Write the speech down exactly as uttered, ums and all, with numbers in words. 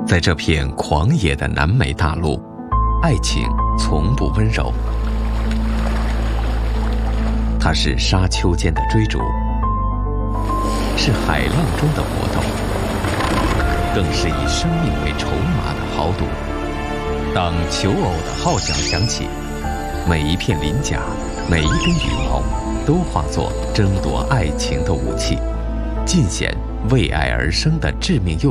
在这片狂野的南美大陆，爱情从不温柔。它是沙丘间的追逐，是海浪中的搏斗，更是以生命为筹码的豪赌。当求偶的号角响起，每一片鳞甲，每一根羽毛，都化作争夺爱情的武器，尽显为爱而生的致命诱